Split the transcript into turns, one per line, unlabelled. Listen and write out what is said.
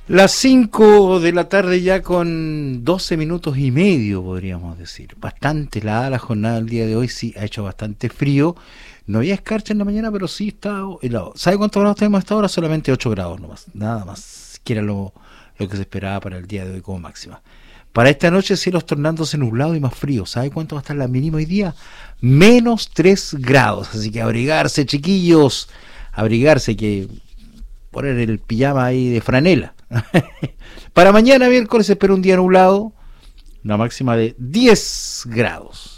Las 5 de la tarde ya con 12 minutos y medio, podríamos decir. Bastante helada la jornada del día de hoy, sí, ha hecho bastante frío. No había escarcha en la mañana, pero sí está helado. ¿Sabe cuántos grados tenemos hasta ahora? Solamente 8 grados nomás, nada más, que era lo que se esperaba para el día de hoy como máxima. Para esta noche, cielos tornándose nublados y más fríos. ¿Sabe cuánto va a estar la mínima hoy día? Menos 3 grados, así que abrigarse, chiquillos, abrigarse, que poner el pijama ahí de franela. Para mañana miércoles espero un día nublado, una máxima de 10 grados.